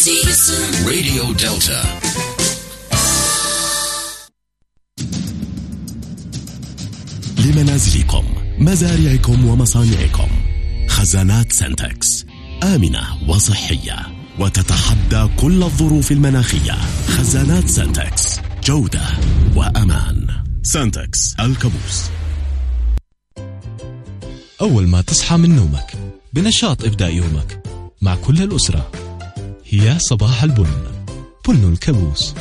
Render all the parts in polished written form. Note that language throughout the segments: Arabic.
راديو دلتا. لمنازلكم، مزارعكم ومصانعكم، خزانات سنتكس آمنة وصحية وتتحدى كل الظروف المناخية. خزانات سنتكس، جودة وأمان. سنتكس الكابوس. أول ما تصحى من نومك بنشاط ابدأ يومك مع كل الأسرة. هي صباح البن، بن الكابوس.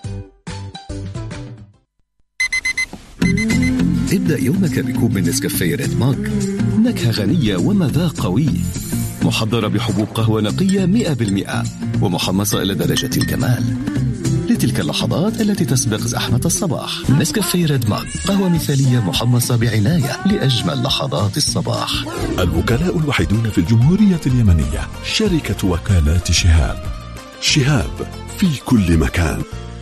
ابدأ يومك بكوب من نسكافيه ريد ماج، نكهة غنية ومذاق قوي، محضرة بحبوب قهوة نقية 100% ومحمصة إلى درجة الكمال، لتلك اللحظات التي تسبق زحمة الصباح. نسكافيه ريد ماج، قهوة مثالية محمصة بعناية لأجمل لحظات الصباح. الوكلاء الوحيدون في الجمهورية اليمنية شركة وكالات شهاب. شهاب في كل مكان.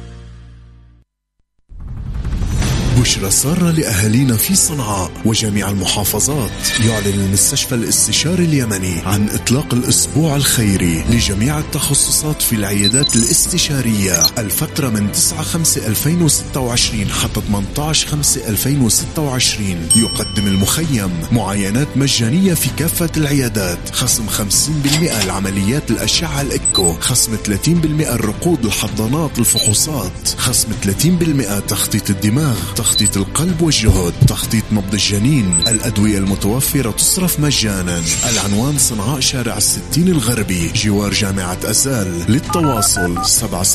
بشرى سارة لأهالينا في صنعاء وجميع المحافظات. يعلن المستشفى الاستشاري اليمني عن إطلاق الأسبوع الخيري لجميع التخصصات في العيادات الاستشارية الفترة من 9/5/2026 حتى 18/5/2026. يقدم المخيم معاينات مجانية في كافة العيادات، خصم 50% لعمليات الأشعة الإكو، خصم 30% الرقود، الحضانات، الفحوصات، خصم 30% تخطيط الدماغ، تخطيط القلب والجهد، تخطيط نبض الجنين. الأدوية المتوفرة تصرف مجانا. العنوان صنعاء شارع 60 الغربي جوار جامعة أزال. للتواصل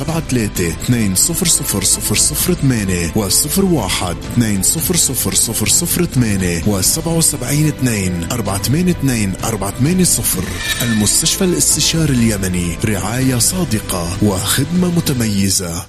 772-200-008 و01-200-008 و77-2-482-480. المستشفى الاستشاري اليمني، رعاية صادقة وخدمة متميزة.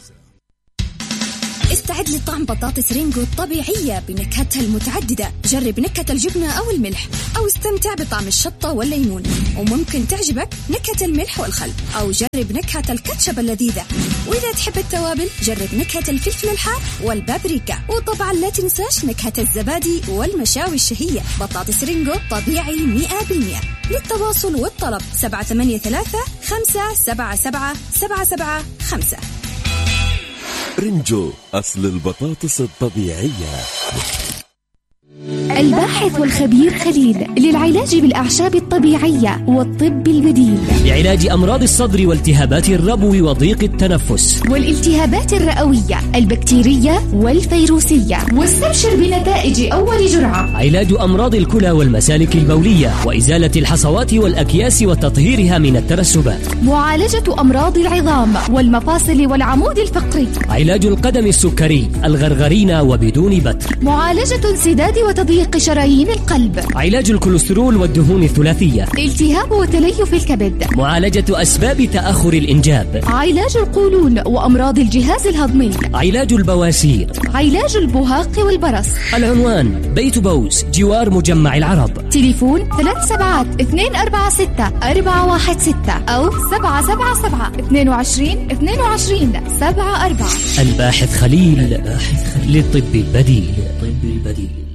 استعد لطعم بطاطس رينجو الطبيعية بنكهتها المتعددة. جرب نكهة الجبنة أو الملح، أو استمتع بطعم الشطة والليمون، وممكن تعجبك نكهة الملح والخل، أو جرب نكهة الكاتشب اللذيذة. وإذا تحب التوابل جرب نكهة الفلفل الحار والبابريكا، وطبعا لا تنساش نكهة الزبادي والمشاوي الشهية. بطاطس رينجو طبيعي 100%. للتواصل والطلب 783-577-775. رينجو، أصل البطاطس الطبيعية. الباحث والخبير خليل للعلاج بالأعشاب الطبيعية والطب البديل، لعلاج أمراض الصدر والتهابات الربو وضيق التنفس والالتهابات الرئوية البكتيرية والفيروسية. واستبشر بنتائج أول جرعة. علاج أمراض الكلى والمسالك البولية وإزالة الحصوات والأكياس وتطهيرها من الترسبات. معالجة أمراض العظام والمفاصل والعمود الفقري. علاج القدم السكري، الغرغرينة وبدون بتر. معالجة انسداد وتضييق شرايين القلب. علاج الكوليسترول والدهون الثلاثية. التهاب وتليف الكبد. معالجة أسباب تأخر الإنجاب. علاج القولون وأمراض الجهاز الهضمي. علاج البواسير. علاج البهاق والبرص. العنوان بيت بوس جوار مجمع العرب. تليفون 378-246-416 أو 777-22-22-74. الباحث خليل للطب البديل.